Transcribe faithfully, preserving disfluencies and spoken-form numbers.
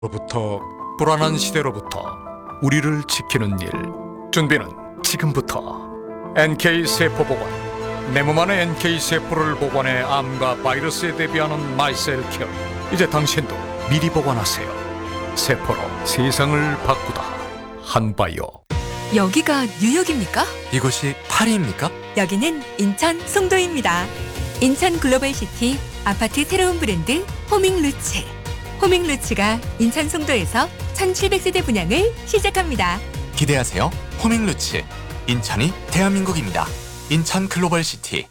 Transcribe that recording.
로부터 불안한 시대로부터 우리를 지키는 일. 준비는 지금부터. 엔케이 세포보관. 내 몸 안에 엔케이 세포를 보관해 암과 바이러스에 대비하는 마이셀 케어. 이제 당신도 미리 보관하세요. 세포로 세상을 바꾸다. 한바이오. 여기가 뉴욕입니까? 이곳이 파리입니까? 여기는 인천 송도입니다. 인천 글로벌시티 아파트 새로운 브랜드 호밍루츠. 호밍루츠가 인천 송도에서 천칠백 세대 분양을 시작합니다. 기대하세요. 호밍루츠. 인천이 대한민국입니다. 인천 글로벌시티.